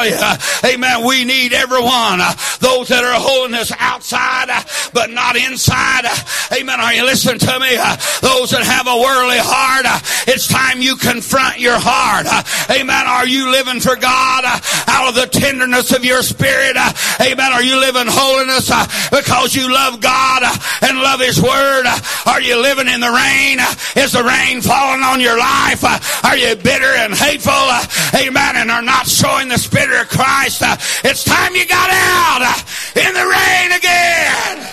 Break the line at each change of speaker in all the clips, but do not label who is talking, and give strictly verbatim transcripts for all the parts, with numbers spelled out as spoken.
tell you, amen, we need everyone. Those that are holding us outside, but not inside. Amen. Are you listening to me? Those that have a worldly heart, it's time you confront your heart. Amen. Are you living for God out of the tenderness of your spirit? Amen. Are you living holiness because you love God and love His Word? Are you living in the rain? Is the rain falling on your life? Are you bitter and hateful? Amen. And are not showing the Spirit of Christ? It's time you got out in the rain again.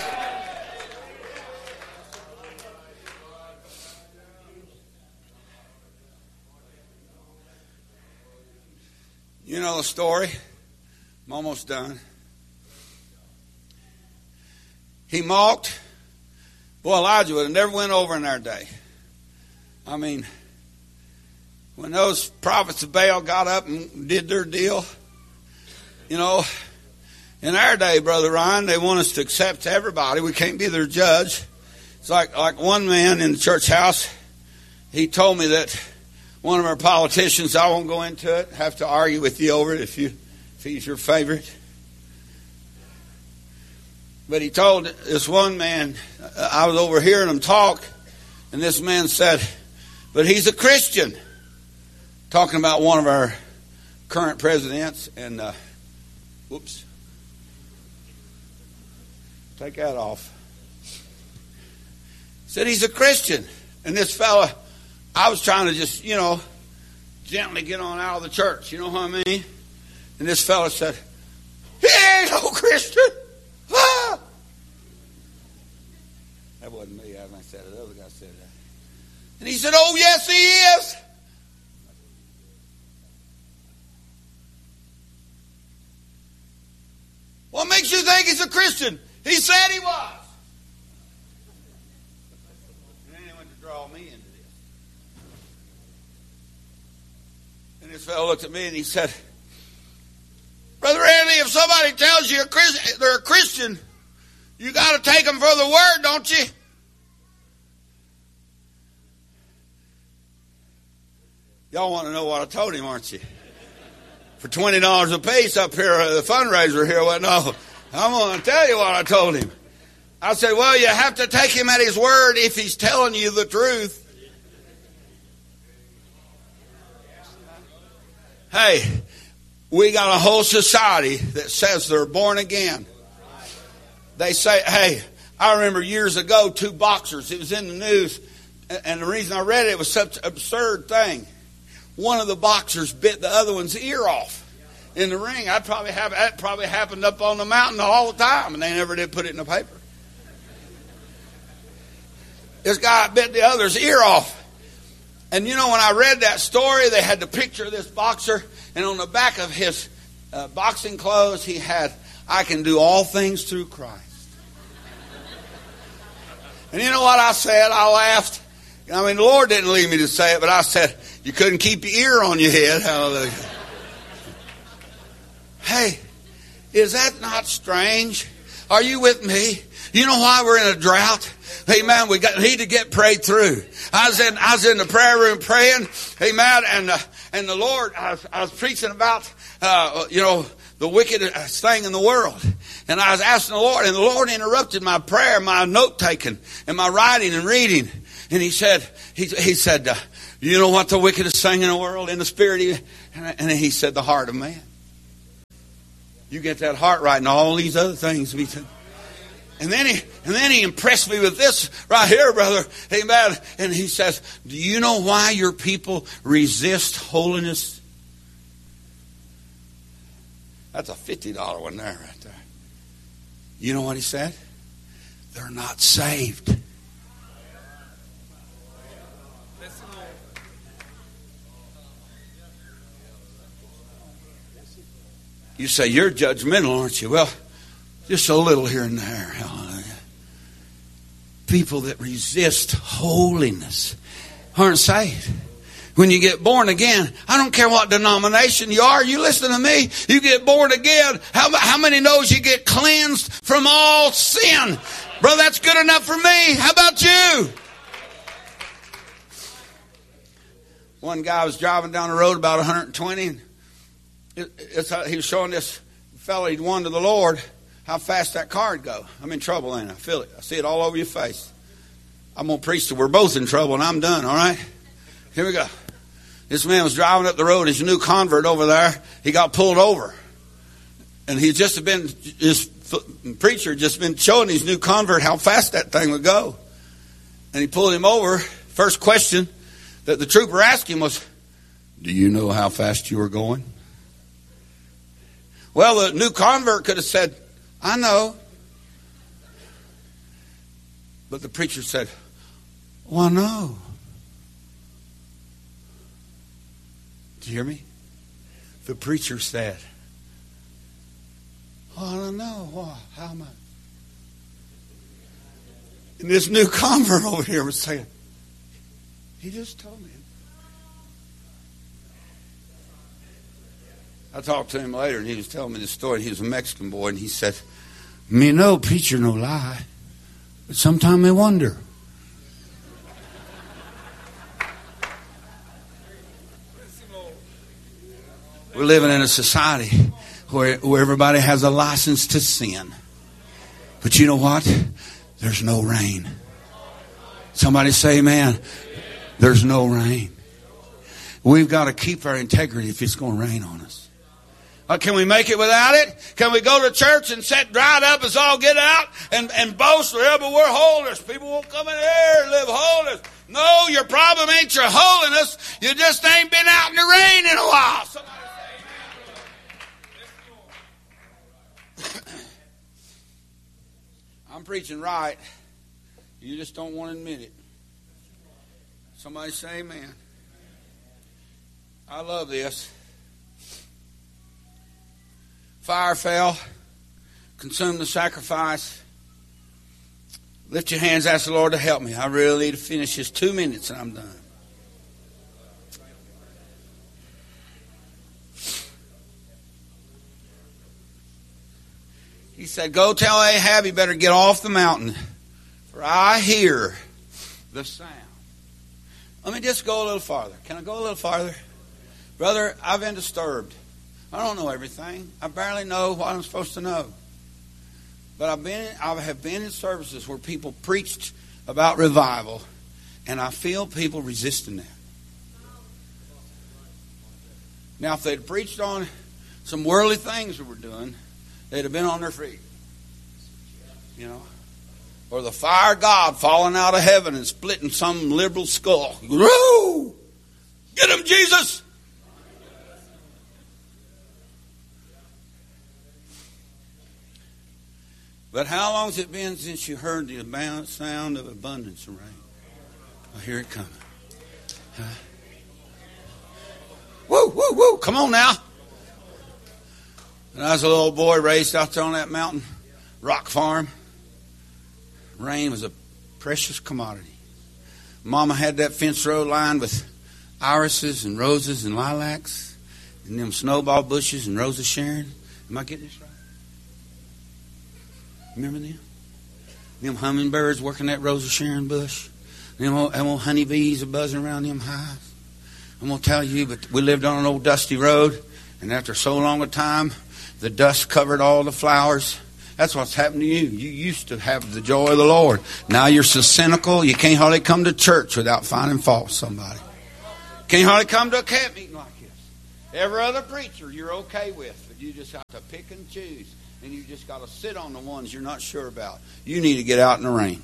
You know the story. I'm almost done. He mocked. Boy, Elijah would have never went over in our day. I mean, when those prophets of Baal got up and did their deal, you know, in our day, Brother Ryan, they want us to accept everybody. We can't be their judge. It's like, like one man in the church house, he told me that one of our politicians, I won't go into it, have to argue with you over it if you if he's your favorite. But he told this one man, I was overhearing him talk, and this man said, but he's a Christian. Talking about one of our current presidents, and uh, whoops, take that off. Said he's a Christian, and this fella, I was trying to just, you know, gently get on out of the church. You know what I mean? And this fella said, he ain't no Christian. Ah! That wasn't me. I said it. The other guy said that. And he said, oh, yes, he is. What makes you think he's a Christian? He said he was. And then he went to draw me into this. And this fellow looked at me and he said, Brother Andy, if somebody tells you a Christian, they're a Christian, you got to take them for the word, don't you? Y'all want to know what I told him, aren't you? For twenty dollars a piece up here at the fundraiser here. Well, no, I'm going to tell you what I told him. I said, well, you have to take him at his word if he's telling you the truth. Hey, we got a whole society that says they're born again. They say, hey, I remember years ago, two boxers, it was in the news, and the reason I read it, it was such an absurd thing. One of the boxers bit the other one's ear off in the ring. I'd probably have that probably happened up on the mountain all the time, and they never did put it in the paper. This guy bit the other's ear off. And you know, when I read that story, they had the picture of this boxer, and on the back of his uh, boxing clothes, he had, I can do all things through Christ. And you know what I said? I laughed. I mean, the Lord didn't lead me to say it, but I said, you couldn't keep your ear on your head. Hallelujah. Hey, is that not strange? Are you with me? You know why we're in a drought? Amen. We got, need to get prayed through. I was in, I was in the prayer room praying. Amen. And, uh, and the Lord, I was, I was preaching about, uh, you know, the wickedest thing in the world. And I was asking the Lord, and the Lord interrupted my prayer, my note taking, and my writing and reading. And he said, he, he said, uh, you know what the wickedest thing in the world in the spirit is? And he said, the heart of man. You get that heart right, and all these other things be too. And then he, and then he impressed me with this right here, brother. Amen. And he says, do you know why your people resist holiness? That's a fifty dollar one there, right there. You know what he said? They're not saved. You say, you're judgmental, aren't you? Well, just a little here and there. Hallelujah. People that resist holiness aren't saved. When you get born again, I don't care what denomination you are. You listen to me. You get born again. How, how many knows you get cleansed from all sin? Brother, that's good enough for me. How about you? One guy was driving down the road about one hundred twenty, and it, it's, uh, he was showing this fellow he'd won to the Lord how fast that car would go. I'm in trouble, ain't I? I feel it. I see it all over your face. I'm going to preach till we're both in trouble, and I'm done, all right? Here we go. This man was driving up the road. His new convert over there, he got pulled over. And he just been, his preacher just been showing his new convert how fast that thing would go. And he pulled him over. First question that the trooper asked him was, do you know how fast you were going? Well, the new convert could have said, I know. But the preacher said, well, no. Do you hear me? The preacher said, oh, I don't know. Well, how much? And this new convert over here was saying, he just told me. I talked to him later, and he was telling me this story. He was a Mexican boy, and he said, me no preacher no lie, but sometimes I wonder. We're living in a society where, where everybody has a license to sin. But you know what? There's no rain. Somebody say, man, there's no rain. We've got to keep our integrity if it's going to rain on us. Uh, can we make it without it? Can we go to church and sit dried up as all get out and, and boast wherever we're holiness? People won't come in here and live holiness. No, your problem ain't your holiness. You just ain't been out in the rain in a while. Somebody say amen. I'm preaching right. You just don't want to admit it. Somebody say amen. I love this. Fire fell, consumed the sacrifice. Lift your hands, ask the Lord to help me. I really need to finish this two minutes and I'm done. He said, go tell Ahab he better get off the mountain, for I hear the sound. Let me just go a little farther. Can I go a little farther? Brother, I've been disturbed. I don't know everything. I barely know what I'm supposed to know. But I've been, I have been in services where people preached about revival, and I feel people resisting that. Now, if they'd preached on some worldly things that we're doing, they'd have been on their feet. You know? Or the fire of God falling out of heaven and splitting some liberal skull. Woo! Get him, Jesus! But how long has it been since you heard the sound of abundance of rain? I hear it coming. Huh? Woo, woo, woo. Come on now. When I was a little boy raised out there on that mountain rock farm, rain was a precious commodity. Mama had that fence row lined with irises and roses and lilacs and them snowball bushes and Rose of Sharon. Am I getting this right? Remember them? Them hummingbirds working that Rose of Sharon bush. Them old, them old honeybees are buzzing around them hives. I'm going to tell you, but we lived on an old dusty road, and after so long a time, the dust covered all the flowers. That's what's happened to you. You used to have the joy of the Lord. Now you're so cynical, you can't hardly come to church without finding fault with somebody. Can't hardly come to a camp meeting like this. Every other preacher you're okay with, but you just have to pick and choose. And you just got to sit on the ones you're not sure about. You need to get out in the rain.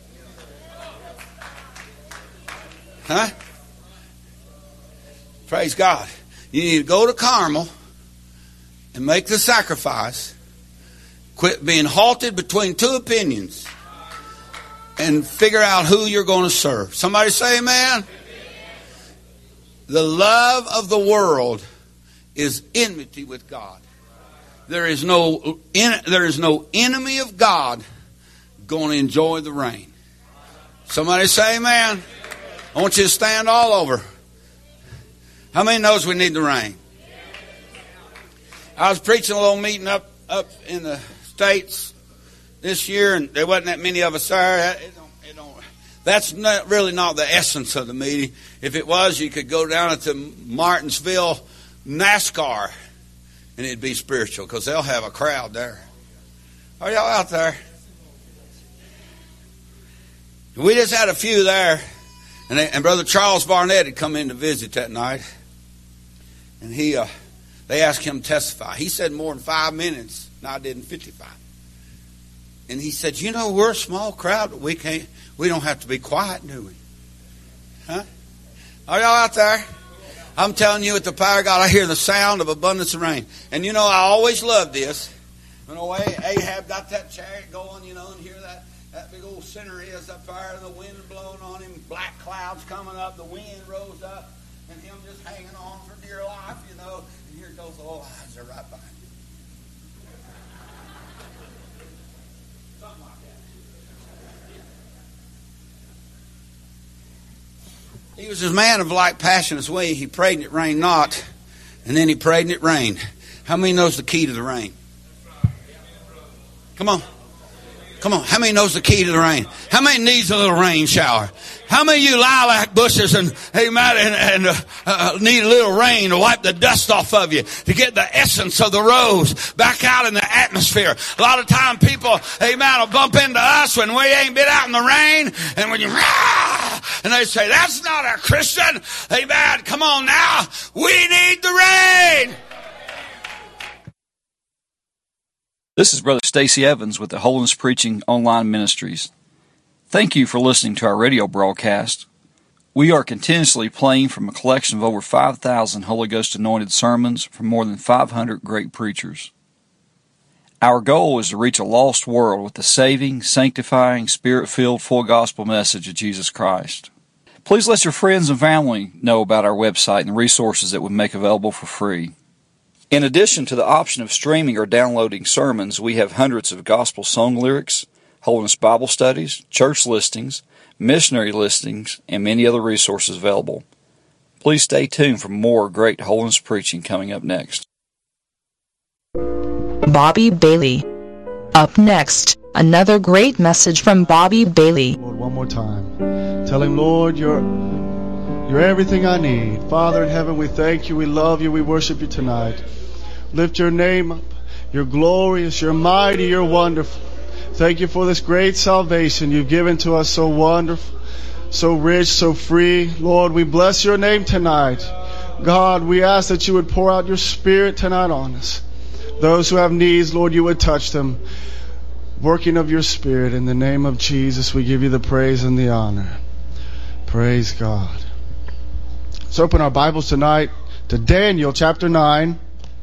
Huh? Praise God. You need to go to Carmel and make the sacrifice. Quit being halted between two opinions. And figure out who you're going to serve. Somebody say amen. The love of the world is enmity with God. There is no there is no enemy of God going to enjoy the rain. Somebody say amen. I want you to stand all over. How many knows we need the rain? I was preaching a little meeting up, up in the States this year, and there wasn't that many of us there. It don't, it don't, that's not really not the essence of the meeting. If it was, you could go down to Martinsville NASCAR and it'd be spiritual because they'll have a crowd there. Are y'all out there? We just had a few there, and, they, and Brother Charles Barnett had come in to visit that night, and he, uh, they asked him to testify. He said more than five minutes. No, I didn't fifty-five. And he said, "You know, we're a small crowd, but we can't. We don't have to be quiet, do we?" Huh? Are y'all out there? I'm telling you, with the power of God, I hear the sound of abundance of rain. And you know, I always love this. You know, Ahab got that chariot going, you know, and hear that, that big old center is up there, and the wind blowing on him, black clouds coming up, the wind rose up, and him just hanging on for dear life, you know. And here goes the old eyes, they're right behind him. Something like that. He was a man of like passionate way. He prayed and it rained not, and then he prayed and it rained. How many knows the key to the rain? Come on. Come on. How many knows the key to the rain? How many needs a little rain shower? How many of you lilac bushes and, amen, and, and uh, uh, need a little rain to wipe the dust off of you, to get the essence of the rose back out in the atmosphere? A lot of time people, amen, will bump into us when we ain't been out in the rain, and when you, rah, and they say, "That's not a Christian." Amen. Come on now. We need the rain.
This is Brother Stacy Evans with the Holiness Preaching Online Ministries. Thank you for listening to our radio broadcast. We are continuously playing from a collection of over five thousand Holy Ghost anointed sermons from more than five hundred great preachers. Our goal is to reach a lost world with the saving, sanctifying, spirit-filled, full gospel message of Jesus Christ. Please let your friends and family know about our website and the resources that we make available for free. In addition to the option of streaming or downloading sermons, we have hundreds of gospel song lyrics, Holiness Bible studies, church listings, missionary listings, and many other resources available. Please stay tuned for more great holiness preaching coming up next.
Bobby Bailey. Up next, another great message from Bobby Bailey.
Lord, one more time. Tell him, Lord, you're, you're everything I need. Father in heaven, we thank you, we love you, we worship you tonight. Lift your name up. You're glorious, you're mighty, you're wonderful. Thank you for this great salvation you've given to us, so wonderful, so rich, so free. Lord, we bless your name tonight. God, we ask that you would pour out your Spirit tonight on us. Those who have needs, Lord, you would touch them. Working of your Spirit, in the name of Jesus, we give you the praise and the honor. Praise God. Let's open our Bibles tonight to Daniel chapter nine.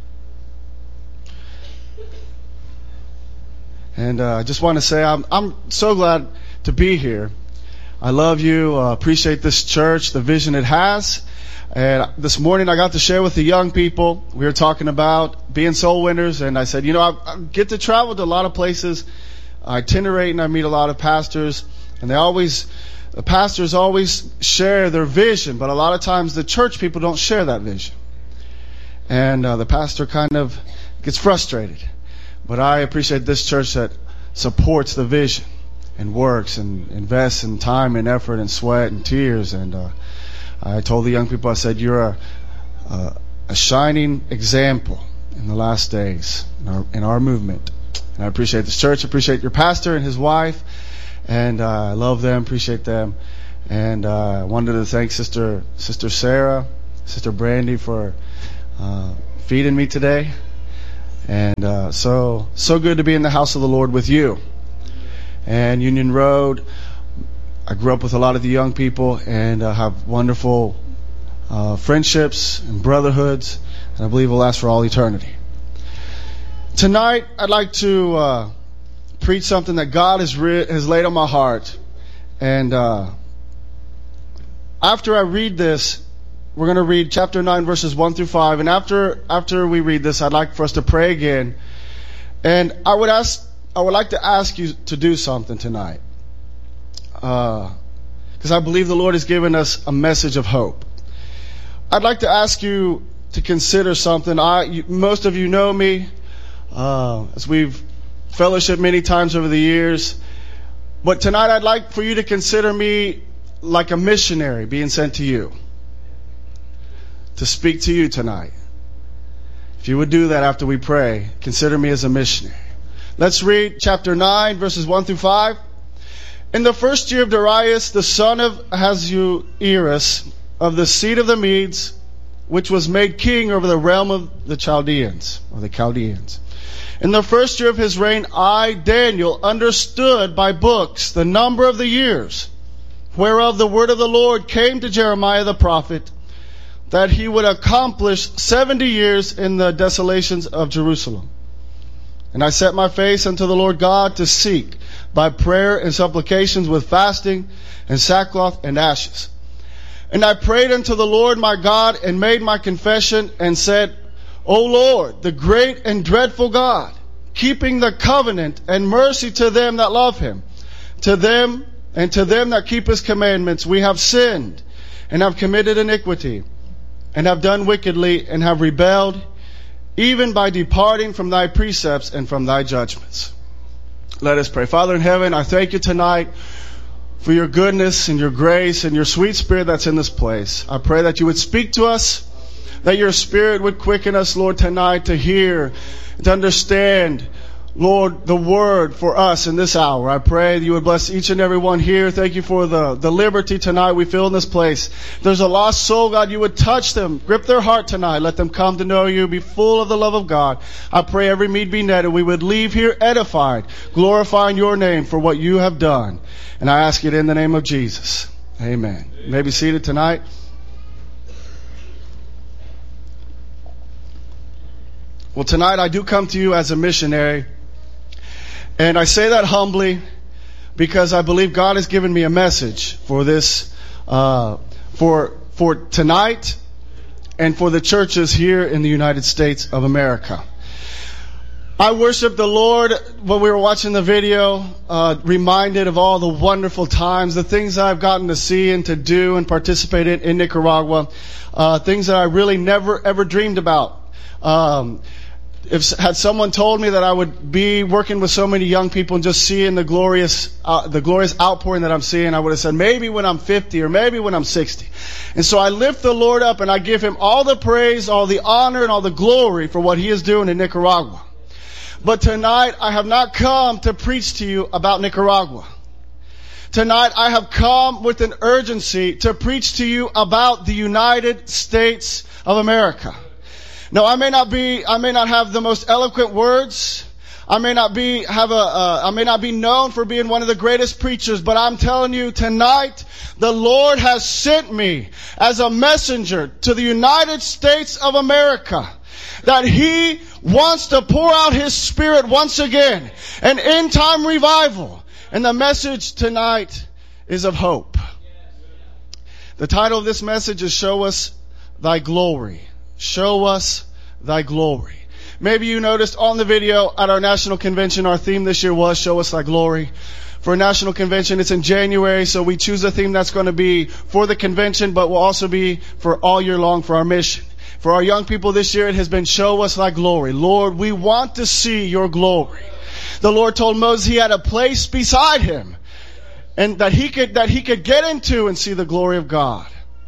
And uh, I just want to say I'm I'm so glad to be here. I love you. Uh, appreciate this church, the vision it has. And this morning I got to share with the young people. We were talking about being soul winners, and I said, you know, I, I get to travel to a lot of places. I itinerate and I meet a lot of pastors, and they always, the pastors always share their vision, but a lot of times the church people don't share that vision. And uh, the pastor kind of gets frustrated. But I appreciate this church that supports the vision and works and invests in time and effort and sweat and tears. And uh, I told the young people, I said, you're a, a, a shining example in the last days in our, in our movement. And I appreciate this church. I appreciate your pastor and his wife. And uh, I love them, appreciate them. And uh, I wanted to thank Sister Sister Sarah, Sister Brandy for uh, feeding me today. And uh, so, so good to be in the house of the Lord with you. And Union Road, I grew up with a lot of the young people and uh, have wonderful uh, friendships and brotherhoods, and I believe will last for all eternity. Tonight, I'd like to uh, preach something that God has, re- has laid on my heart. And uh, after I read this, we're going to read chapter nine, verses one through five. And after after we read this, I'd like for us to pray again. And I would ask, I would like to ask you to do something tonight, because uh, I believe the Lord has given us a message of hope. I'd like to ask you to consider something. I, you, most of you know me, uh, as we've fellowshiped many times over the years. But tonight, I'd like for you to consider me like a missionary being sent to you, to speak to you tonight. If you would do that after we pray, consider me as a missionary. Let's read chapter nine, verses one through five. In the first year of Darius, the son of Ahasuerus, of the seed of the Medes, which was made king over the realm of the Chaldeans, or the Chaldeans. In the first year of his reign, I, Daniel, understood by books the number of the years, whereof the word of the Lord came to Jeremiah the prophet, that he would accomplish seventy years in the desolations of Jerusalem. And I set my face unto the Lord God to seek by prayer and supplications with fasting and sackcloth and ashes. And I prayed unto the Lord my God and made my confession and said, O Lord, the great and dreadful God, keeping the covenant and mercy to them that love him, to them and to them that keep his commandments, we have sinned and have committed iniquity and have done wickedly and have rebelled, even by departing from thy precepts and from thy judgments. Let us pray. Father in heaven, I thank you tonight for your goodness and your grace and your sweet spirit that's in this place. I pray that you would speak to us, that your spirit would quicken us, Lord, tonight to hear, to understand, Lord, the word for us in this hour. I pray that you would bless each and every one here. Thank you for the, the liberty tonight we feel in this place. If there's a lost soul, God, you would touch them, grip their heart tonight. Let them come to know you, be full of the love of God. I pray every need be netted. We would leave here edified, glorifying your name for what you have done. And I ask it in the name of Jesus. Amen. You may be seated tonight. Well, tonight I do come to you as a missionary. And I say that humbly because I believe God has given me a message for this, uh, for, for tonight and for the churches here in the United States of America. I worship the Lord when we were watching the video, uh, reminded of all the wonderful times, the things that I've gotten to see and to do and participate in in Nicaragua, uh, things that I really never ever dreamed about. Um, If had someone told me that I would be working with so many young people and just seeing the glorious, uh, the glorious outpouring that I'm seeing, I would have said maybe when I'm fifty or maybe when I'm sixty. And so I lift the Lord up and I give him all the praise, all the honor, and all the glory for what he is doing in Nicaragua. But tonight I have not come to preach to you about Nicaragua. Tonight I have come with an urgency to preach to you about the United States of America. Now, I may not be, I may not have the most eloquent words. I may not be, have a, uh, I may not be known for being one of the greatest preachers, but I'm telling you tonight, the Lord has sent me as a messenger to the United States of America, that He wants to pour out His Spirit once again, an end time revival. And the message tonight is of hope. The title of this message is Show Us Thy Glory. Show us thy glory. Maybe you noticed on the video at our national convention, our theme this year was Show Us Thy Glory. For a national convention, it's in January, so we choose a theme that's going to be for the convention, but will also be for all year long for our mission. For our young people this year, it has been Show Us Thy Glory. Lord, we want to see your glory. The Lord told Moses he had a place beside him, and that he could, that he could get into and see the glory of God.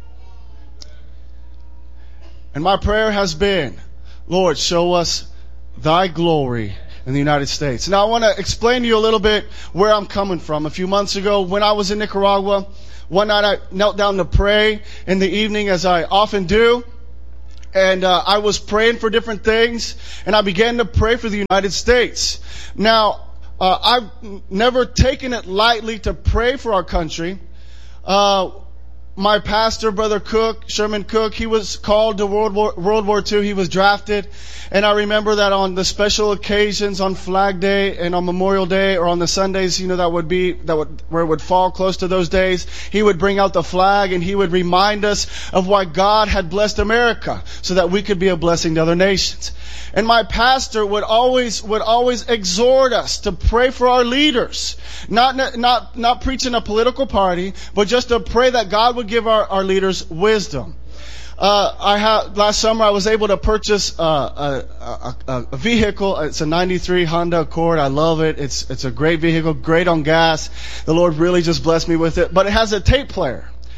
And my prayer has been, Lord, show us thy glory in the United States. Now I want to explain to you a little bit where I'm coming from. A few months ago, when I was in Nicaragua, one night I knelt down to pray in the evening, as I often do. And uh, I was praying for different things, and I began to pray for the United States. Now, uh, I've never taken it lightly to pray for our country. Uh, My pastor, Brother Cook, Sherman Cook, he was called to World War, World War Two. He was drafted. And I remember that on the special occasions, on Flag Day and on Memorial Day, or on the Sundays, you know, that would be, that would, where it would fall close to those days, he would bring out the flag and he would remind us of why God had blessed America so that we could be a blessing to other nations. And my pastor would always, would always exhort us to pray for our leaders. Not, not, not preaching a political party, but just to pray that God would give our, our leaders wisdom. Uh, I have, last summer I was able to purchase, uh, a, a, a vehicle. It's a ninety-three Honda Accord. I love it. It's, it's a great vehicle, great on gas. The Lord really just blessed me with it. But it has a tape player.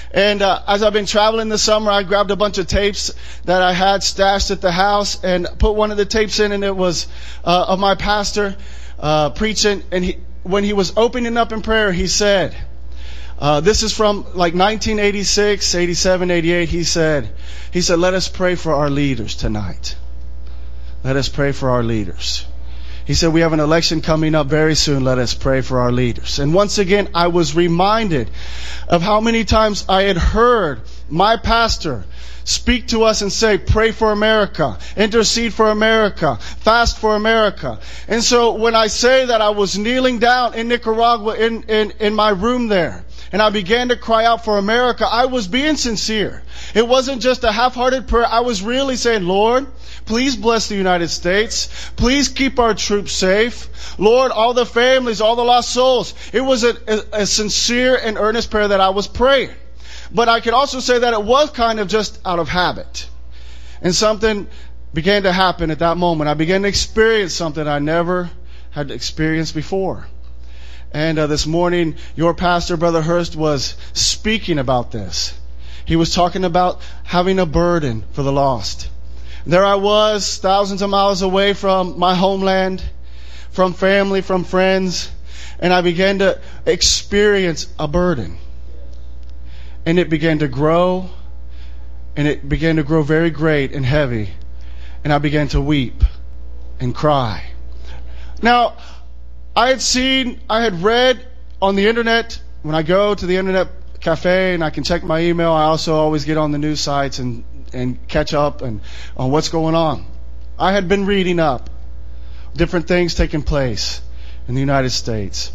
And uh, as I've been traveling this summer, I grabbed a bunch of tapes that I had stashed at the house and put one of the tapes in, and it was uh, of my pastor uh, preaching. And he, when he was opening up in prayer, he said, uh, this is from like nineteen eighty-six, eighty-seven, eighty-eight. He said, he said, let us pray for our leaders tonight. Let us pray for our leaders. He said, we have an election coming up very soon. Let us pray for our leaders. And once again, I was reminded of how many times I had heard my pastor speak to us and say, pray for America, intercede for America, fast for America. And so when I say that I was kneeling down in Nicaragua in, in, in my room there, and I began to cry out for America, I was being sincere. It wasn't just a half-hearted prayer. I was really saying, Lord, please bless the United States. Please keep our troops safe. Lord, all the families, all the lost souls. It was a, a, a sincere and earnest prayer that I was praying. But I could also say that it was kind of just out of habit. And something began to happen at that moment. I began to experience something I never had experienced before. And uh, this morning, your pastor, Brother Hurst, was speaking about this. He was talking about having a burden for the lost. There I was, thousands of miles away from my homeland, from family, from friends, and I began to experience a burden. And it began to grow, and it began to grow very great and heavy, and I began to weep and cry. Now, I had seen, I had read on the internet, when I go to the internet cafe and I can check my email, I also always get on the news sites and, and catch up and on what's going on. I had been reading up different things taking place in the United States.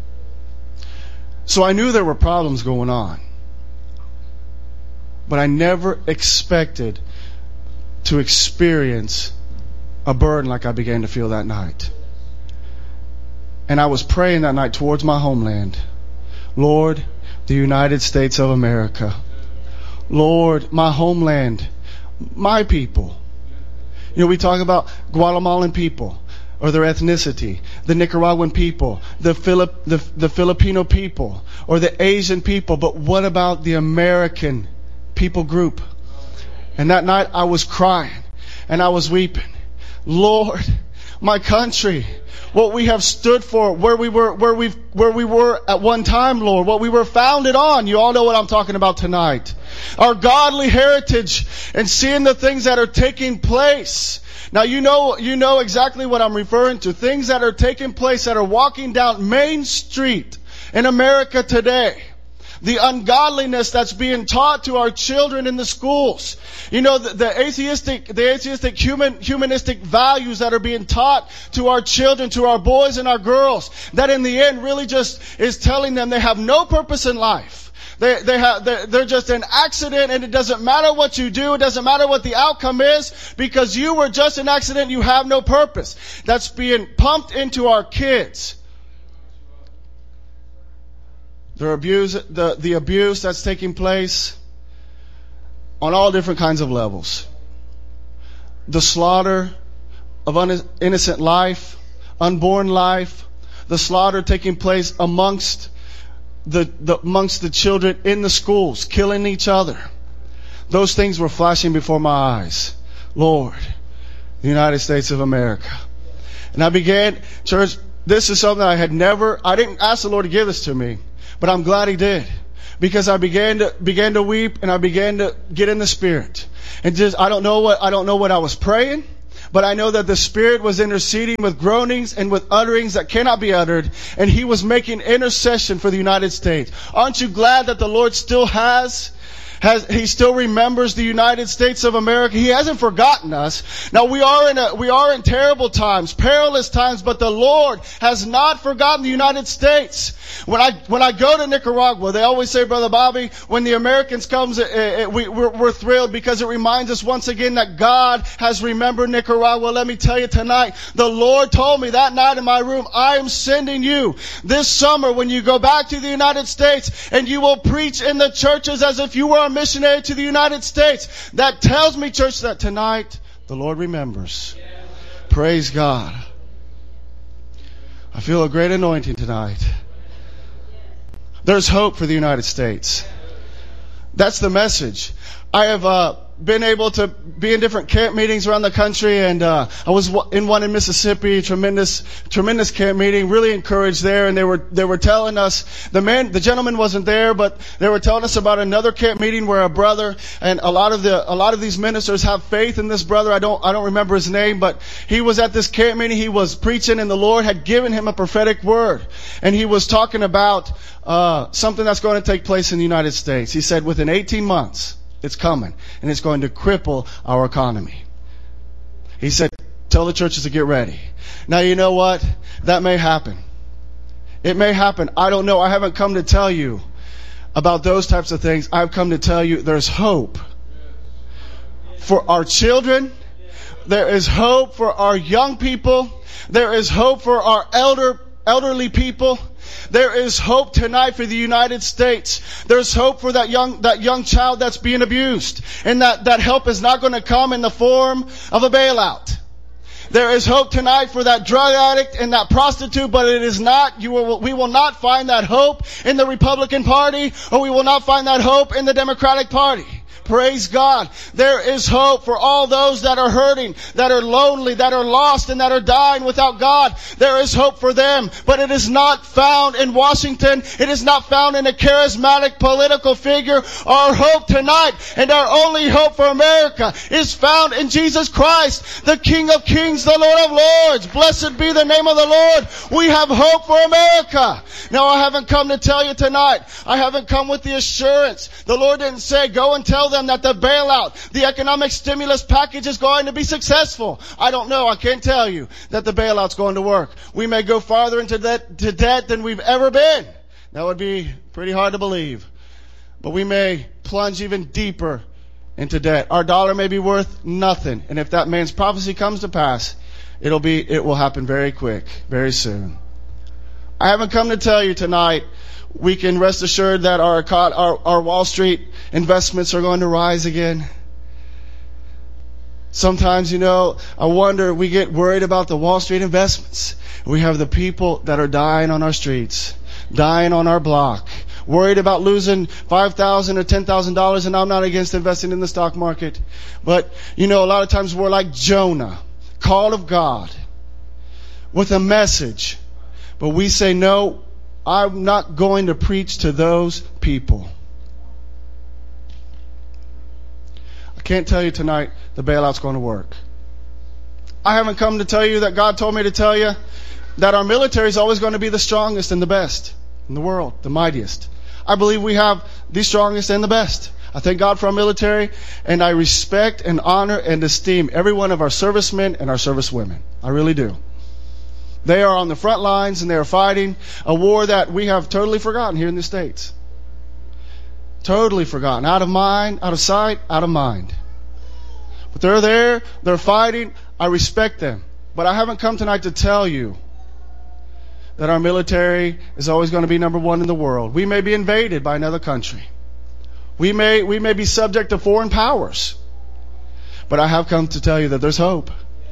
So I knew there were problems going on. But I never expected to experience a burden like I began to feel that night. And I was praying that night towards my homeland. Lord, the United States of America. Lord, my homeland, my people. You know, we talk about Guatemalan people or their ethnicity, the Nicaraguan people, the, Filip, the, the Filipino people, or the Asian people. But what about the American people group? And that night I was crying and I was weeping. Lord, my country, what we have stood for, where we were, where we where we were at one time, Lord, what we were founded on. You all know what I'm talking about tonight. Our godly heritage and seeing the things that are taking place. Now you know you know exactly what I'm referring to. Things that are taking place that are walking down Main Street in America today. The ungodliness that's being taught to our children in the schools. You know, the, the atheistic, the atheistic human, humanistic values that are being taught to our children, to our boys and our girls, that in the end really just is telling them they have no purpose in life. They, they have, they're, they're just an accident, and it doesn't matter what you do. It doesn't matter what the outcome is, because you were just an accident. You have no purpose. That's being pumped into our kids. The abuse, the, the abuse that's taking place on all different kinds of levels. The slaughter of un- innocent life, unborn life, the slaughter taking place amongst the, the amongst the children in the schools, killing each other. Those things were flashing before my eyes. Lord, the United States of America. And I began, church, this is something I had never, I didn't ask the Lord to give this to me. But I'm glad He did, because I began to began to weep and I began to get in the Spirit. And just I don't know what I don't know what I was praying, but I know that the Spirit was interceding with groanings and with utterings that cannot be uttered, and He was making intercession for the United States. Aren't you glad that the Lord still has? Has, he still remembers the United States of America. He hasn't forgotten us. Now we are in a, we are in terrible times, perilous times, but the Lord has not forgotten the United States. When I, when I go to Nicaragua, they always say, Brother Bobby, when the Americans comes, uh, uh, we, we're, we're thrilled because it reminds us once again that God has remembered Nicaragua. Let me tell you tonight, the Lord told me that night in my room, I am sending you this summer when you go back to the United States, and you will preach in the churches as if you were a missionary to the United States. That tells me, church, that tonight the Lord remembers. Praise God. I feel a great anointing tonight. There's hope for the United States. That's the message. I have uh, been able to be in different camp meetings around the country, and uh, I was in one in Mississippi. Tremendous, tremendous camp meeting. Really encouraged there, and they were they were telling us the man, the gentleman wasn't there, but they were telling us about another camp meeting where a brother, and a lot of the a lot of these ministers have faith in this brother. I don't I don't remember his name, but he was at this camp meeting. He was preaching, and the Lord had given him a prophetic word, and he was talking about uh, something that's going to take place in the United States. He said within eighteen months. It's coming, and it's going to cripple our economy. He said, tell the churches to get ready. Now, you know what? That may happen. It may happen. I don't know. I haven't come to tell you about those types of things. I've come to tell you there's hope for our children. There is hope for our young people. There is hope for our elder elderly people. There is hope tonight for the United States. There's hope for that young, that young child that's being abused. And that, that help is not going to come in the form of a bailout. There is hope tonight for that drug addict and that prostitute, but it is not, you will, we will not find that hope in the Republican Party, or we will not find that hope in the Democratic Party. Praise God. There is hope for all those that are hurting, that are lonely, that are lost, and that are dying without God. There is hope for them, but it is not found in Washington. It is not found in a charismatic political figure. Our hope tonight, and our only hope for America, is found in Jesus Christ, the King of Kings, the Lord of Lords. Blessed be the name of the Lord. We have hope for America. Now, I haven't come to tell you tonight. I haven't come with the assurance. The Lord didn't say, go and tell them that the bailout, the economic stimulus package is going to be successful. I don't know. I can't tell you that the bailout's going to work. We may go farther into debt, to debt than we've ever been. That would be pretty hard to believe. But we may plunge even deeper into debt. Our dollar may be worth nothing. And if that man's prophecy comes to pass, it'll be, it will happen very quick, very soon. I haven't come to tell you tonight we can rest assured that our, our, our Wall Street investments are going to rise again. Sometimes, you know, I wonder, we get worried about the Wall Street investments. We have the people that are dying on our streets, dying on our block, worried about losing five thousand dollars or ten thousand dollars, and I'm not against investing in the stock market. But, you know, a lot of times we're like Jonah, called of God, with a message. But we say, no, I'm not going to preach to those people. I can't tell you tonight the bailout's going to work. I haven't come to tell you that God told me to tell you that our military is always going to be the strongest and the best in the world, the mightiest. I believe we have the strongest and the best. I thank God for our military, and I respect and honor and esteem every one of our servicemen and our servicewomen. I really do. They are on the front lines, and they are fighting a war that we have totally forgotten here in the States. Totally forgotten. Out of mind, out of sight, out of mind. But they're there, they're fighting. I respect them. But I haven't come tonight to tell you that our military is always going to be number one in the world. We may be invaded by another country. We may, we may be subject to foreign powers. But I have come to tell you that there's hope.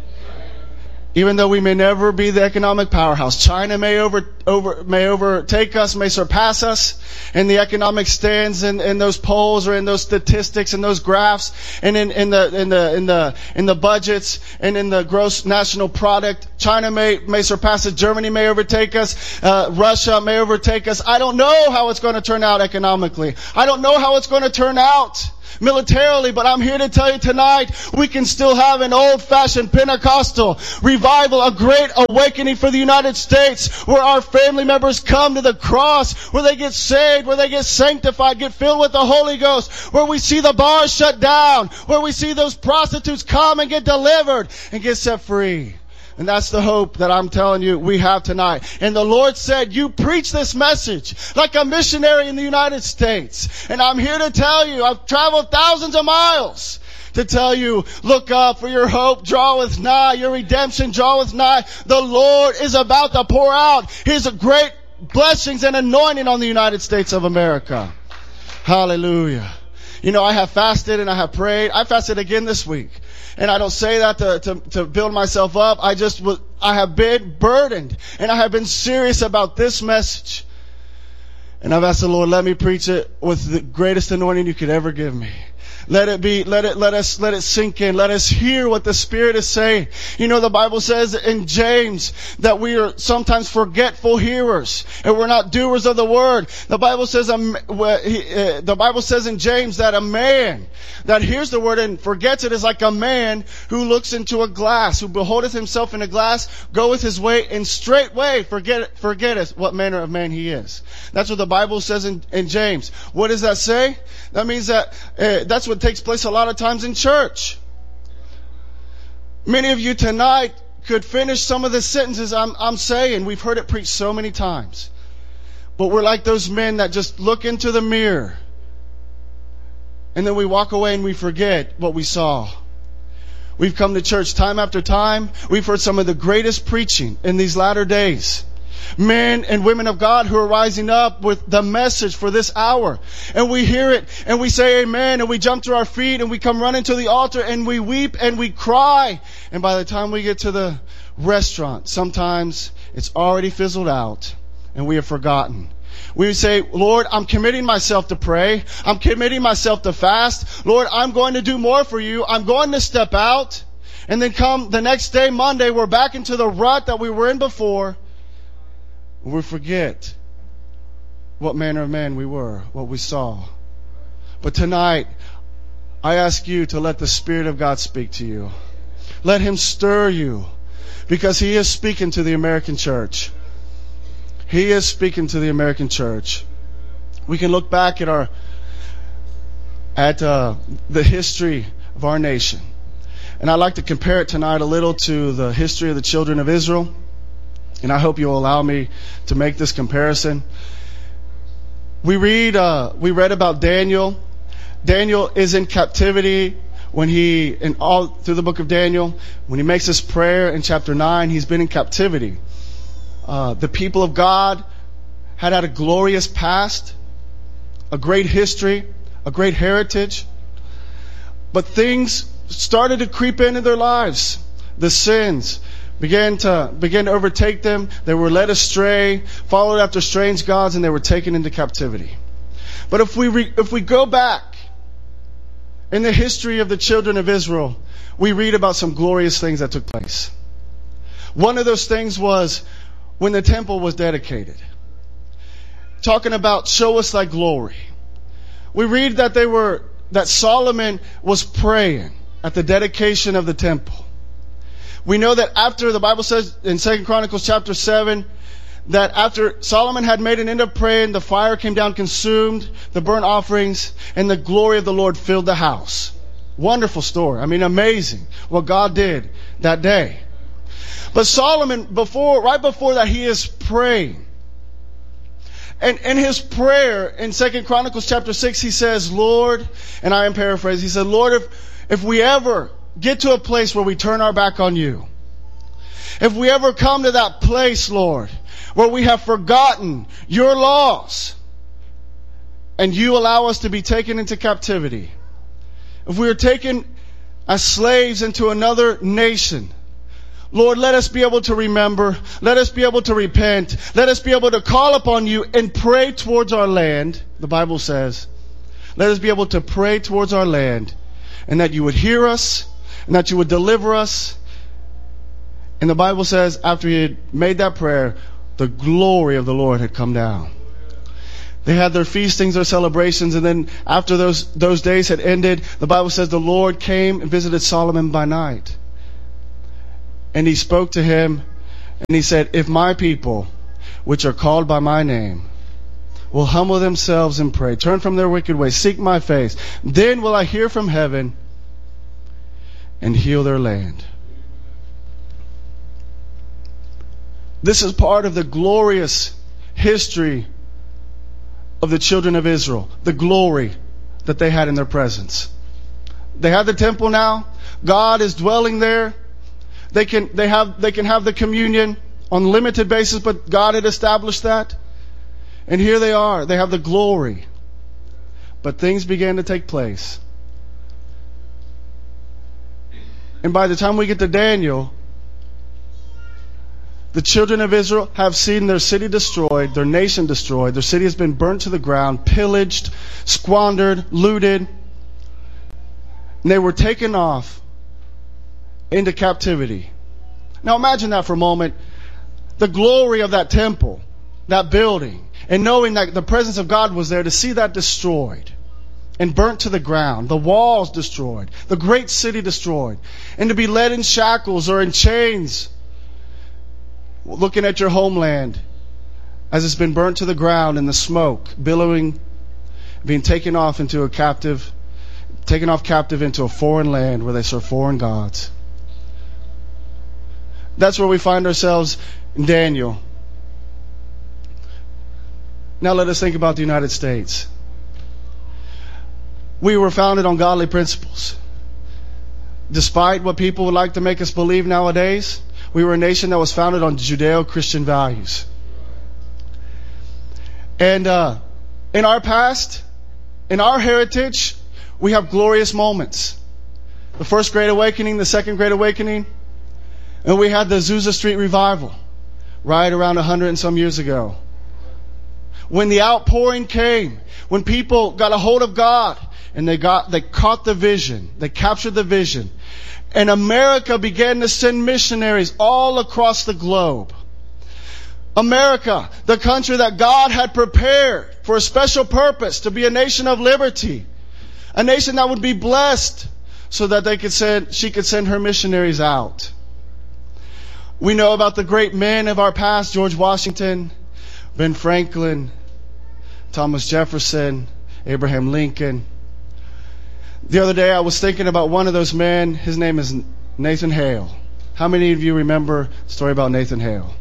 Even though we may never be the economic powerhouse, China may over, over, may overtake us, may surpass us in the economic stands in, in those polls or in those statistics and those graphs and in, in the, in the, in the, in the budgets and in the gross national product. China may, may surpass us. Germany may overtake us. Uh, Russia may overtake us. I don't know how it's going to turn out economically. I don't know how it's going to turn out militarily, but I'm here to tell you tonight, we can still have an old-fashioned Pentecostal revival, a great awakening for the United States, where our family members come to the cross, where they get saved, where they get sanctified, get filled with the Holy Ghost, where we see the bars shut down, where we see those prostitutes come and get delivered and get set free. And that's the hope that I'm telling you we have tonight. And the Lord said, you preach this message like a missionary in the United States. And I'm here to tell you, I've traveled thousands of miles to tell you, look up, for your hope draweth nigh, your redemption draweth nigh. The Lord is about to pour out His great blessings and anointing on the United States of America. Hallelujah. You know, I have fasted and I have prayed. I fasted again this week. And I don't say that to, to, to build myself up. I just, I have been burdened and I have been serious about this message. And I've asked the Lord, let me preach it with the greatest anointing you could ever give me. Let it be, let it, let us, let it sink in. Let us hear what the Spirit is saying. You know, the Bible says in James that we are sometimes forgetful hearers and we're not doers of the word. The Bible says, um, uh, the Bible says in James that a man that hears the word and forgets it is like a man who looks into a glass, who beholdeth himself in a glass, goeth his way, and straightway forget, forgetteth what manner of man he is. That's what the Bible says in, in James. What does that say? That means that uh, that's what takes place a lot of times in church. Many of you tonight could finish some of the sentences I'm, I'm saying. We've heard it preached so many times. But we're like those men that just look into the mirror and then we walk away and we forget what we saw. We've come to church time after time. We've heard some of the greatest preaching in these latter days. Men and women of God who are rising up with the message for this hour. And we hear it and we say amen and we jump to our feet and we come running to the altar and we weep and we cry. And by the time we get to the restaurant, sometimes it's already fizzled out and we have forgotten. We say, Lord, I'm committing myself to pray. I'm committing myself to fast. Lord, I'm going to do more for you. I'm going to step out. And then come the next day, Monday, we're back into the rut that we were in before. We forget what manner of man we were, what we saw. But tonight, I ask you to let the Spirit of God speak to you. Let Him stir you, because He is speaking to the American church. He is speaking to the American church. We can look back at our at uh, the history of our nation. And I'd like to compare it tonight a little to the history of the children of Israel. And I hope you'll allow me to make this comparison. We read, uh, we read about Daniel. Daniel is in captivity when he, in all through the book of Daniel, when he makes his prayer in chapter nine, he's been in captivity. Uh, the people of God had had a glorious past, a great history, a great heritage. But things started to creep into their lives. The sins began to began to overtake them. They were led astray, followed after strange gods, and they were taken into captivity. But if we re, if we go back in the history of the children of Israel, we read about some glorious things that took place. One of those things was when the temple was dedicated. Talking about show us thy glory. We read that they were that Solomon was praying at the dedication of the temple. We know that after, the Bible says in Second Chronicles chapter seven, that after Solomon had made an end of praying, the fire came down, consumed the burnt offerings, and the glory of the Lord filled the house. Wonderful story. I mean, amazing what God did that day. But Solomon, before, right before that, he is praying. And in his prayer in Second Chronicles chapter six, he says, Lord, and I am paraphrasing, he said, Lord, if, if we ever get to a place where we turn our back on you, if we ever come to that place, Lord, where we have forgotten your laws and you allow us to be taken into captivity, if we are taken as slaves into another nation, Lord, let us be able to remember, let us be able to repent, let us be able to call upon you and pray towards our land. The Bible says, let us be able to pray towards our land, and that you would hear us, and that you would deliver us. And the Bible says, after he had made that prayer, the glory of the Lord had come down. They had their feastings, their celebrations, and then after those, those days had ended, the Bible says the Lord came and visited Solomon by night. And he spoke to him, and he said, if my people, which are called by my name, will humble themselves and pray, turn from their wicked ways, seek my face, then will I hear from heaven and heal their land. This is part of the glorious history of the children of Israel, the glory that they had in their presence. They have the temple now. God is dwelling there. They can they have they can have the communion on a limited basis, but God had established that. And here they are. They have the glory. But things began to take place. And by the time we get to Daniel, The children of Israel have seen their city destroyed, their nation destroyed. Their city has been burnt to the ground, pillaged, squandered, looted. And they were taken off into captivity. Now imagine that for a moment. The glory of that temple, that building, and knowing that the presence of God was there, to see that destroyed and burnt to the ground, the walls destroyed, the great city destroyed, and to be led in shackles or in chains, looking at your homeland as it's been burnt to the ground in the smoke, billowing, being taken off into a captive, taken off captive into a foreign land where they serve foreign gods. That's where we find ourselves in Daniel. Now let us think about the United States. We were founded on godly principles. Despite what people would like to make us believe nowadays, we were a nation that was founded on Judeo-Christian values. And uh, in our past, in our heritage, we have glorious moments. The first Great Awakening, the second Great Awakening, and we had the Azusa Street Revival right around a hundred and some years ago. When the outpouring came, when people got a hold of God and they got, they caught the vision, they captured the vision, and America began to send missionaries all across the globe. America, the country that God had prepared for a special purpose, to be a nation of liberty, a nation that would be blessed, so that they could send, she could send her missionaries out. We know about the great men of our past: George Washington, Ben Franklin, Thomas Jefferson, Abraham Lincoln. The other day I was thinking about one of those men. His name is Nathan Hale. How many of you remember the story about Nathan Hale?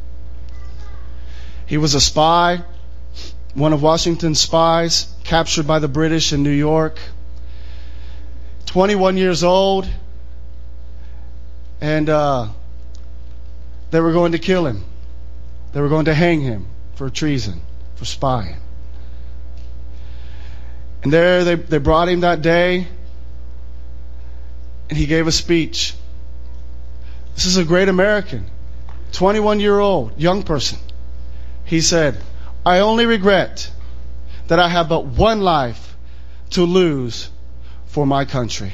He was a spy, one of Washington's spies, captured by the British in New York. twenty-one years old. And uh, they were going to kill him. They were going to hang him for treason, for spying. And there they, they brought him that day, and he gave a speech. This is a great American, twenty-one-year-old, young person. He said, "I only regret that I have but one life to lose for my country."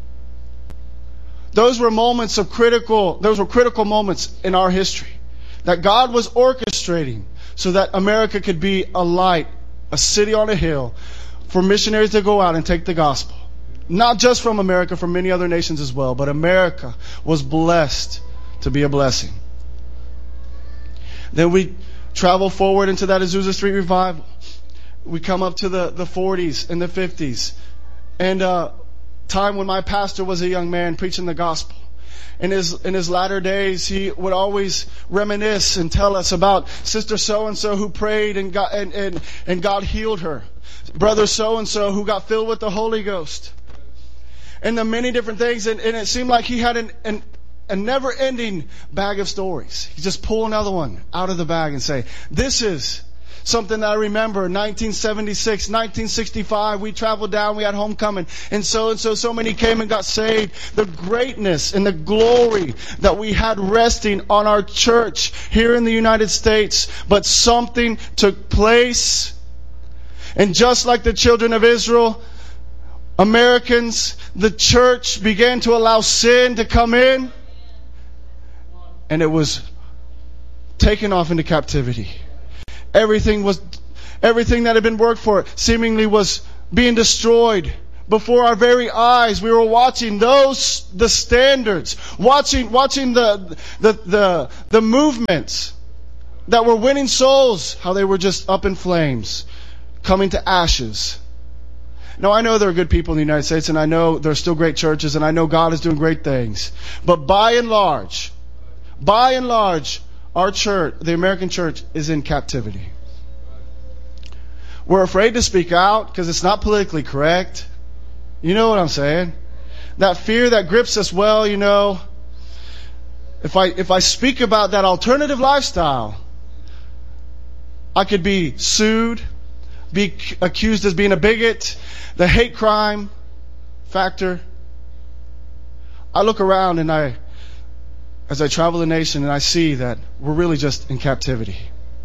Those were moments of critical, those were critical moments in our history that God was orchestrating so that America could be a light, a city on a hill, for missionaries to go out and take the gospel. Not just from America, from many other nations as well, but America was blessed to be a blessing. Then we travel forward into that Azusa Street Revival. We come up to the, the forties and the fifties. And uh, time when my pastor was a young man preaching the gospel. In his in his latter days, he would always reminisce and tell us about Sister so-and-so who prayed and God, and, and, and God healed her. Brother so-and-so who got filled with the Holy Ghost. And the many different things. And, and it seemed like he had an, an, a never-ending bag of stories. He just pull another one out of the bag and say, "This is something that I remember, nineteen seventy-six, nineteen sixty-five, we traveled down, we had homecoming, and so and so, so many came and got saved." The greatness and the glory that we had resting on our church here in the United States. But something took place. And just like the children of Israel, Americans, the church began to allow sin to come in. And it was taken off into captivity. Everything was, everything that had been worked for seemingly was being destroyed before our very eyes. We were watching those, the standards, watching, watching the, the, the, the movements that were winning souls, how they were just up in flames, coming to ashes. Now, I know there are good people in the United States, and I know there are still great churches, and I know God is doing great things. But by and large, by and large, our church, the American church, is in captivity. We're afraid to speak out because it's not politically correct. You know what I'm saying? That fear that grips us, well, you know, if I if I speak about that alternative lifestyle, I could be sued, be accused as being a bigot, the hate crime factor. I look around and I, as I travel the nation, and I see that we're really just in captivity.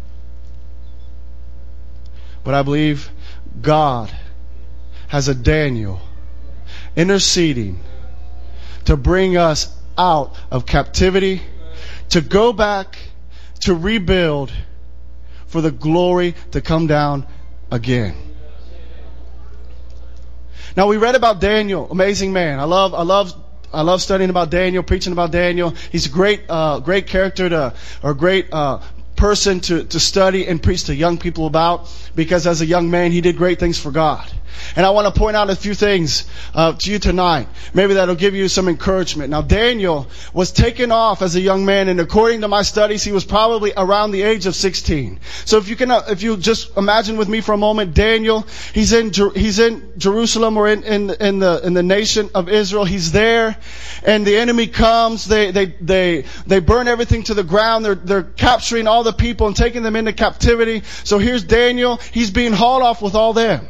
But I believe God has a Daniel interceding to bring us out of captivity, to go back, to rebuild, for the glory to come down again. Now we read about Daniel, amazing man. I love, I love, I love studying about Daniel, preaching about Daniel. He's a great, uh, great character to, or great, uh, person to, to study and preach to young people about, because as a young man, he did great things for God. And I want to point out a few things uh, to you tonight. Maybe that'll give you some encouragement. Now, Daniel was taken off as a young man, and according to my studies, he was probably around the age of sixteen. So if you can, uh, if you just imagine with me for a moment, Daniel, he's in Jer- he's in Jerusalem, or in, in in the in the nation of Israel. He's there, and the enemy comes. They they they they burn everything to the ground. They're they're capturing all the people and taking them into captivity. So here's Daniel. He's being hauled off with all them.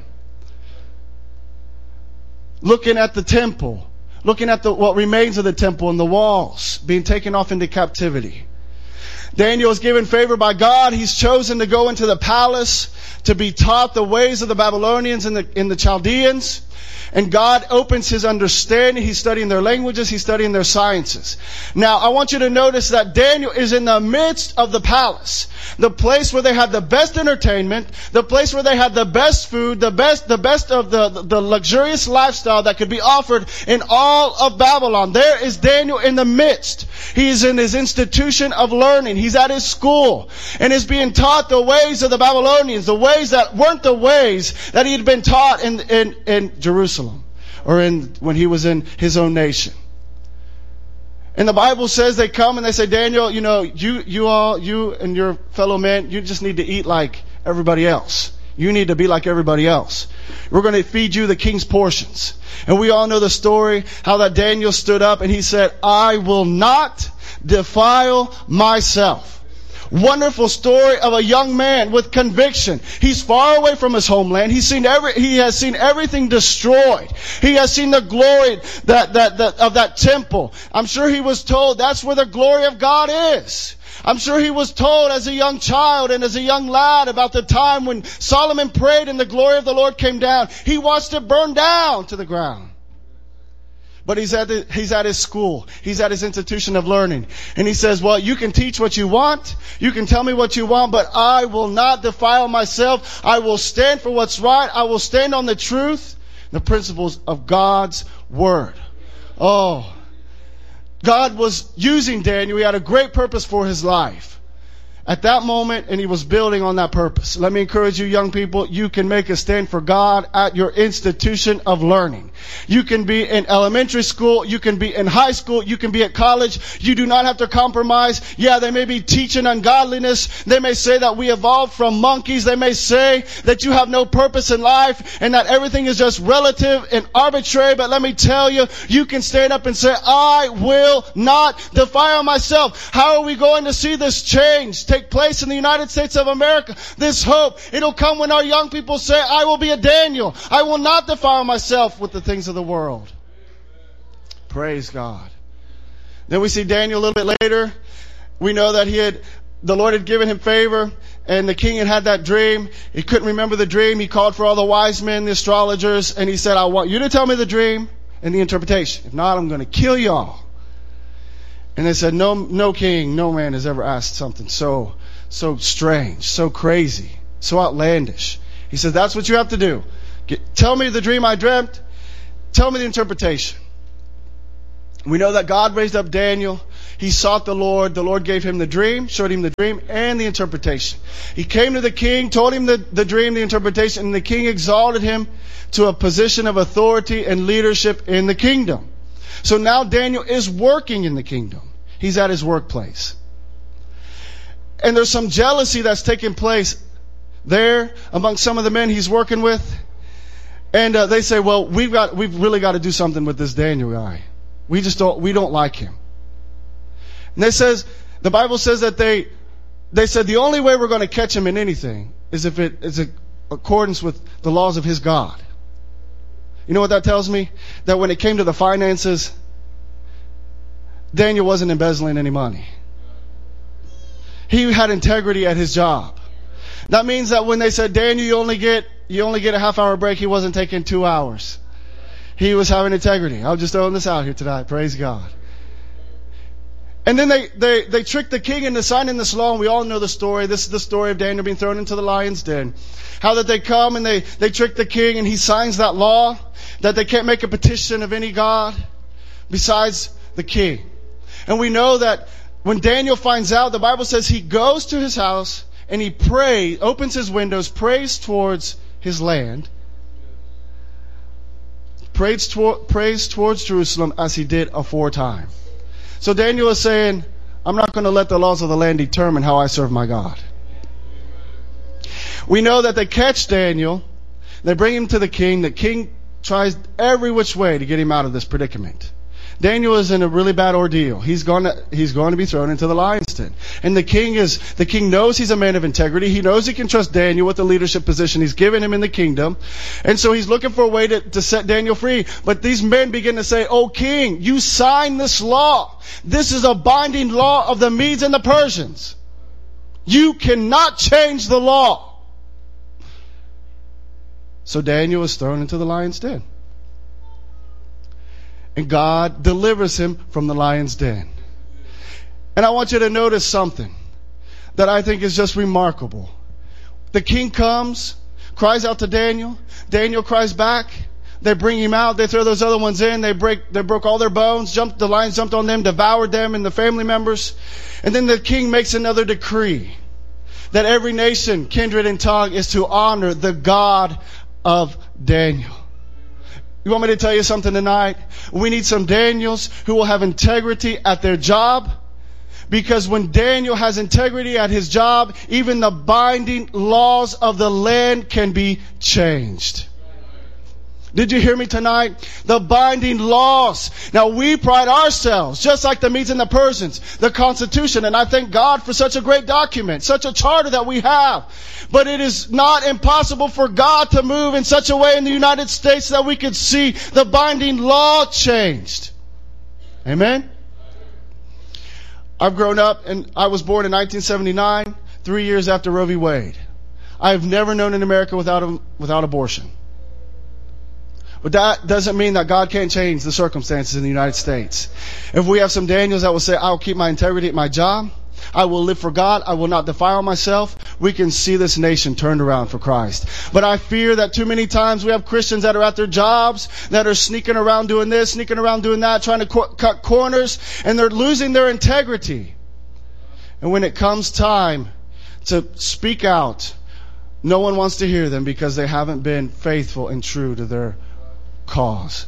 Looking at the temple, looking at the, what remains of the temple and the walls, being taken off into captivity. Daniel is given favor by God. He's chosen to go into the palace to be taught the ways of the Babylonians and the, and the Chaldeans. And God opens his understanding. He's studying their languages. He's studying their sciences. Now, I want you to notice that Daniel is in the midst of the palace. The place where they had the best entertainment. The place where they had the best food. The best, the best of the, the luxurious lifestyle that could be offered in all of Babylon. There is Daniel in the midst. He is in his institution of learning. He's at his school. And is being taught the ways of the Babylonians. The ways that weren't the ways that he had been taught in, in, in Jerusalem. Or in when he was in his own nation. And the Bible says they come and they say, Daniel, you know, you, you all, you and your fellow men, you just need to eat like everybody else. You need to be like everybody else. We're going to feed you the king's portions. And we all know the story, how that Daniel stood up and he said, I will not defile myself. Wonderful story of a young man with conviction. He's far away from his homeland. He's seen every, he has seen everything destroyed. He has seen the glory that, that, that, of that temple. I'm sure he was told that's where the glory of God is. I'm sure he was told as a young child and as a young lad about the time when Solomon prayed and the glory of the Lord came down. He watched it burn down to the ground. But he's at the, he's at his school. He's at his institution of learning. And he says, well, you can teach what you want. You can tell me what you want, but I will not defile myself. I will stand for what's right. I will stand on the truth, the principles of God's word. Oh, God was using Daniel. He had a great purpose for his life at that moment, and he was building on that purpose. Let me encourage you, young people, you can make a stand for God at your institution of learning. You can be in elementary school, you can be in high school, you can be at college. You do not have to compromise. Yeah, they may be teaching ungodliness. They may say that we evolved from monkeys. They may say that you have no purpose in life and that everything is just relative and arbitrary. But let me tell you, you can stand up and say, I will not defile myself. How are we going to see this change take place in the United States of America? This hope, it'll come when our young people say, I will be a Daniel. I will not defile myself with the things of the world. Praise God. Then we see Daniel a little bit later. We know that he had, the Lord had given him favor, and the king had had that dream. He couldn't remember the dream. He called for all the wise men, the astrologers, and he said, I want you to tell me the dream and the interpretation. If not, I'm going to kill you all. And they said, no, no king, no man has ever asked something so, so strange, so crazy, so outlandish. He said, that's what you have to do. Get, tell me the dream I dreamt. Tell me the interpretation. We know that God raised up Daniel. He sought the Lord. The Lord gave him the dream, showed him the dream and the interpretation. He came to the king, told him the, the dream, the interpretation, and the king exalted him to a position of authority and leadership in the kingdom. So now Daniel is working in the kingdom. He's at his workplace. And there's some jealousy that's taking place there among some of the men he's working with. And uh, they say, well, we've got, we've really got to do something with this Daniel guy. We just don't, we don't like him. And they says, the Bible says that they, they said the only way we're going to catch him in anything is if it is in accordance with the laws of his God. You know what that tells me? That when it came to the finances, Daniel wasn't embezzling any money. He had integrity at his job. That means that when they said, Daniel, you only get, you only get a half hour break, he wasn't taking two hours. He was having integrity. I'm just throwing this out here tonight. Praise God. And then they, they, they tricked the king into signing this law, and we all know the story. This is the story of Daniel being thrown into the lion's den. How that they come and they, they trick the king, and he signs that law that they can't make a petition of any god besides the king. And we know that when Daniel finds out, the Bible says he goes to his house and he prays, opens his windows, prays towards his land, prays, toward, prays towards Jerusalem as he did aforetime. So Daniel is saying, I'm not going to let the laws of the land determine how I serve my God. We know that they catch Daniel, they bring him to the king. The king tries every which way to get him out of this predicament. Daniel is in a really bad ordeal. He's going to, he's going to be thrown into the lion's den. And the king is, the king knows he's a man of integrity. He knows he can trust Daniel with the leadership position he's given him in the kingdom. And so he's looking for a way to, to set Daniel free. But these men begin to say, "Oh king, you signed this law. This is a binding law of the Medes and the Persians. You cannot change the law." So Daniel is thrown into the lion's den. And God delivers him from the lion's den. And I want you to notice something that I think is just remarkable. The king comes, cries out to Daniel. Daniel cries back. They bring him out. They throw those other ones in. They break, they broke all their bones. Jumped, the lions jumped on them, devoured them and the family members. And then the king makes another decree that every nation, kindred, and tongue is to honor the God of Daniel. You want me to tell you something tonight? We need some Daniels who will have integrity at their job. Because when Daniel has integrity at his job, even the binding laws of the land can be changed. Did you hear me tonight? The binding laws. Now we pride ourselves, just like the Medes and the Persians, the Constitution. And I thank God for such a great document, such a charter that we have. But it is not impossible for God to move in such a way in the United States that we could see the binding law changed. Amen? I've grown up and I was born in nineteen seventy-nine, three years after Roe v. Wade. I have never known an America without a, without abortion. But that doesn't mean that God can't change the circumstances in the United States. If we have some Daniels that will say, I'll keep my integrity at my job, I will live for God, I will not defile myself, we can see this nation turned around for Christ. But I fear that too many times we have Christians that are at their jobs, that are sneaking around doing this, sneaking around doing that, trying to co- cut corners, and they're losing their integrity. And when it comes time to speak out, no one wants to hear them because they haven't been faithful and true to their cause.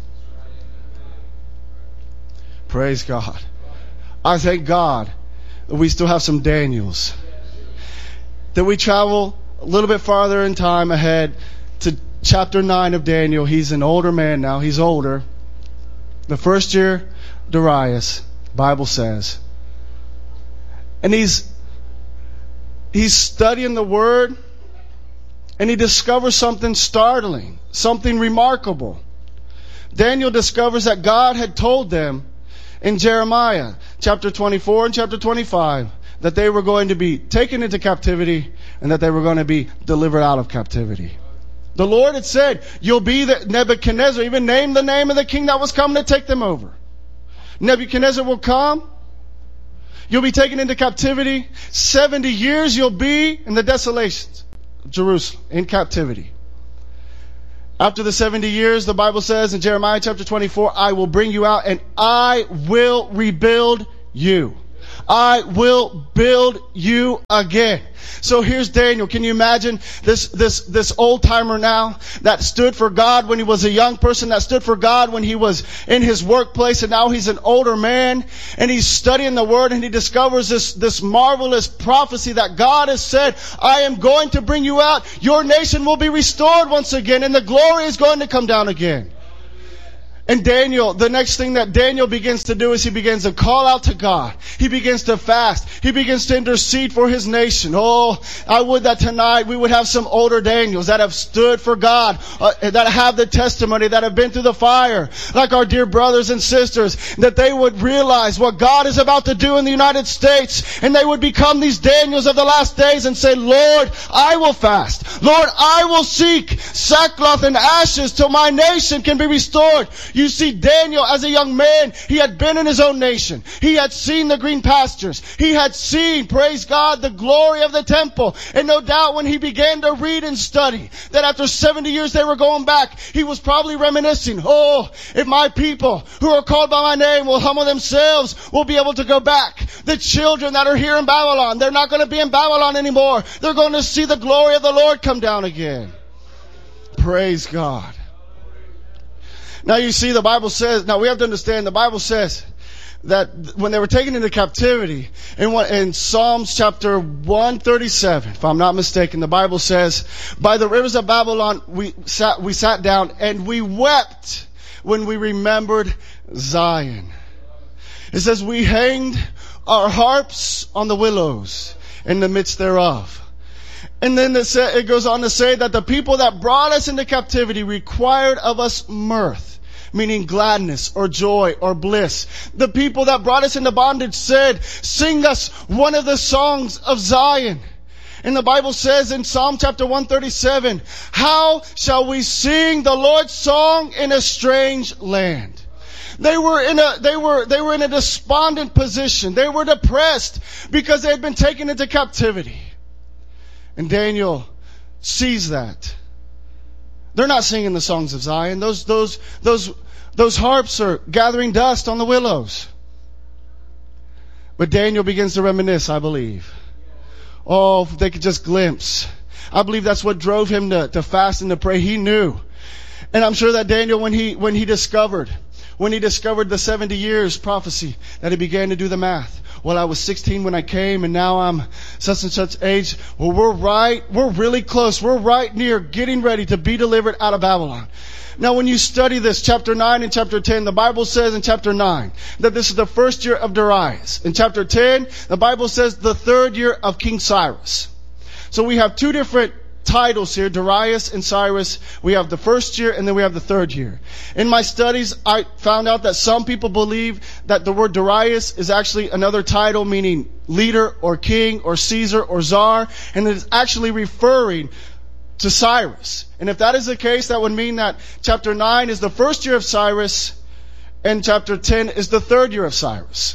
Praise God. I thank God that we still have some Daniels. That we travel a little bit farther in time ahead to chapter nine of Daniel. He's an older man now. He's older. The first year, Darius, Bible says. And he's he's studying the Word, and he discovers something startling, something remarkable. Daniel discovers that God had told them in Jeremiah chapter twenty-four and chapter twenty-five that they were going to be taken into captivity and that they were going to be delivered out of captivity. The Lord had said, you'll be the Nebuchadnezzar, even named the name of the king that was coming to take them over. Nebuchadnezzar will come. You'll be taken into captivity. seventy years you'll be in the desolations of Jerusalem, in captivity. After the seventy years, the Bible says in Jeremiah chapter twenty-four, I will bring you out and I will rebuild you. I will build you again. So here's Daniel. Can you imagine this, this, this old timer now that stood for God when he was a young person, that stood for God when he was in his workplace, and now he's an older man and he's studying the Word, and he discovers this, this marvelous prophecy that God has said, I am going to bring you out. Your nation will be restored once again and the glory is going to come down again. And Daniel, the next thing that Daniel begins to do is he begins to call out to God. He begins to fast. He begins to intercede for his nation. Oh, I would that tonight we would have some older Daniels that have stood for God, uh, that have the testimony, that have been through the fire, like our dear brothers and sisters, that they would realize what God is about to do in the United States, and they would become these Daniels of the last days and say, Lord, I will fast. Lord, I will seek sackcloth and ashes till my nation can be restored. You see, Daniel, as a young man, he had been in his own nation. He had seen the green pastures. He had seen, praise God, the glory of the temple. And no doubt when he began to read and study, that after seventy years they were going back, he was probably reminiscing, oh, if my people who are called by my name will humble themselves, will be able to go back. The children that are here in Babylon, they're not going to be in Babylon anymore. They're going to see the glory of the Lord come down again. Praise God. Now you see, the Bible says, now we have to understand, the Bible says that when they were taken into captivity, in, what, in Psalms chapter one thirty-seven, if I'm not mistaken, the Bible says, by the rivers of Babylon we sat, we sat down and we wept when we remembered Zion. It says, we hanged our harps on the willows in the midst thereof. And then it goes on to say that the people that brought us into captivity required of us mirth, meaning gladness or joy or bliss. The people that brought us into bondage said, sing us one of the songs of Zion. And the Bible says in Psalm chapter one thirty-seven, how shall we sing the Lord's song in a strange land? They were in a, they were, they were in a despondent position. They were depressed because they had been taken into captivity. And Daniel sees that. They're not singing the songs of Zion. Those, those, those, those harps are gathering dust on the willows. But Daniel begins to reminisce, I believe. Oh, if they could just glimpse. I believe that's what drove him to, to fast and to pray. He knew. And I'm sure that Daniel, when he, when he discovered, when he discovered the seventy years prophecy, that he began to do the math. Well, I was sixteen when I came, and now I'm such and such age. Well, we're right, we're really close. We're right near getting ready to be delivered out of Babylon. Now, when you study this, chapter nine and chapter ten, the Bible says in chapter nine that this is the first year of Darius. In chapter ten, the Bible says the third year of King Cyrus. So we have two different titles here, Darius and Cyrus. We have the first year and then we have the third year. In my studies, I found out that some people believe that the word Darius is actually another title meaning leader or king or Caesar or czar, and it is actually referring to Cyrus. And if that is the case, that would mean that chapter nine is the first year of Cyrus and chapter ten is the third year of Cyrus.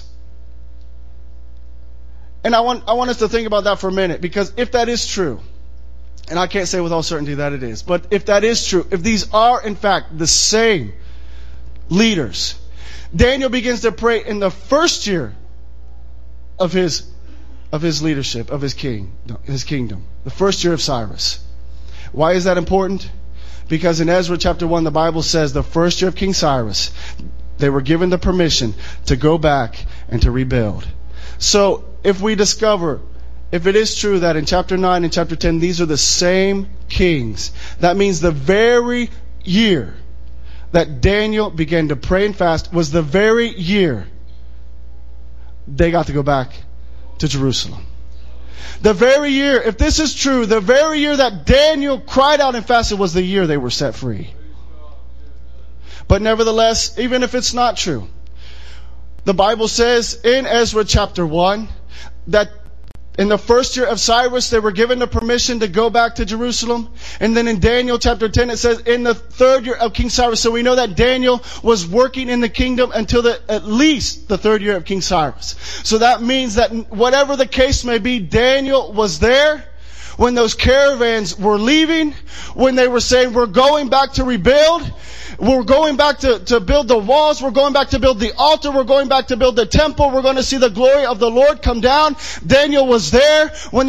And I want, I want us to think about that for a minute, because if that is true, and I can't say with all certainty that it is, but if that is true, if these are in fact the same leaders, Daniel begins to pray in the first year of his of his leadership, of his king, his kingdom, the first year of Cyrus. Why is that important? Because in Ezra chapter one, the Bible says the first year of King Cyrus, they were given the permission to go back and to rebuild. So if we discover, if it is true that in chapter nine and chapter ten, these are the same kings, that means the very year that Daniel began to pray and fast was the very year they got to go back to Jerusalem. The very year, if this is true, the very year that Daniel cried out and fasted was the year they were set free. But nevertheless, even if it's not true, the Bible says in Ezra chapter one that in the first year of Cyrus, they were given the permission to go back to Jerusalem. And then in Daniel chapter ten, it says in the third year of King Cyrus. So we know that Daniel was working in the kingdom until the, at least the third year of King Cyrus. So that means that whatever the case may be, Daniel was there when those caravans were leaving, when they were saying, we're going back to rebuild. We're going back to, to build the walls. We're going back to build the altar. We're going back to build the temple. We're going to see the glory of the Lord come down. Daniel was there when